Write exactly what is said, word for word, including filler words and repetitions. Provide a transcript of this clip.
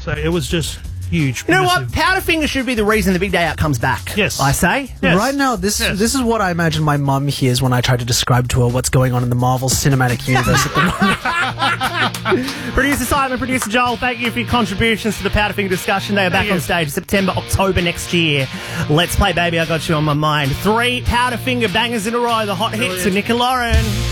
So it was just huge. You know massive. what? Powderfinger should be the reason the big day out comes back. Yes. I say. Yes. Right now, this Yes. this is what I imagine my mum hears when I try to describe to her what's going on in the Marvel Cinematic Universe at the moment. Producer Simon, producer Joel, thank you for your contributions to the Powderfinger discussion. They are back Thank on you. stage September, October next year. Let's play Baby I Got You on My Mind. Three Powderfinger bangers in a row, the hot hits with Nick and Lauren.